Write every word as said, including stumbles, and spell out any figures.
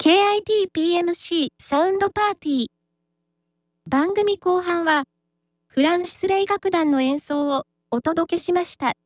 ケーアイティーピーエムシー サウンドパーティー。番組後半は、フランシス・レイ楽団の演奏をお届けしました。